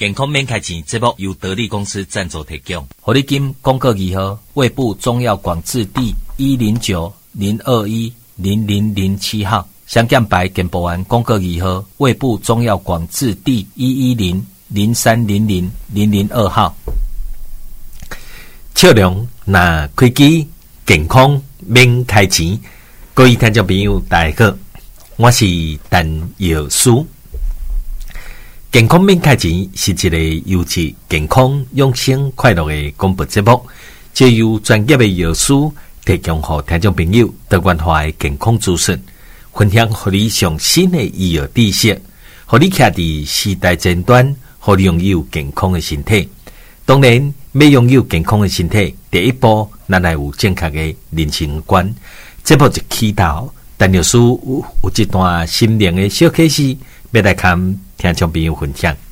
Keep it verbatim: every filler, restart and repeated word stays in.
健康免开钱节目由得力公司赞助提供。 活力金广告二号，卫部中药广字第一零九零二一零零零七号，香港白健保丸广告二号，卫部中药广字第一一零零三零零零零二号。笑容那开机，健康免开钱。各位听众朋友，大家好，我是陈药师。健康免开钱是一个优质、健康、养生、快乐的广播节目，借由专业的药师提供给听众朋友多元化的健康资讯，分享给你上新的医药知识，给你徛在时代前端，给你拥有健康的身体。当然，要拥有健康的身体，第一步咱来有正确的人生观。节目一起头，陈药师有有一段心灵的小启示，要来跟听众朋友分享。